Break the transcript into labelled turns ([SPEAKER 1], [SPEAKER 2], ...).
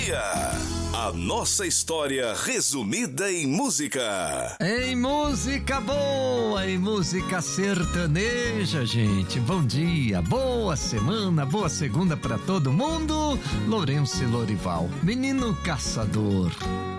[SPEAKER 1] dia. A nossa história resumida em música.
[SPEAKER 2] Em música boa, em música sertaneja, gente. Bom dia, boa semana, boa segunda pra todo mundo. Lourenço e Lorival, menino caçador.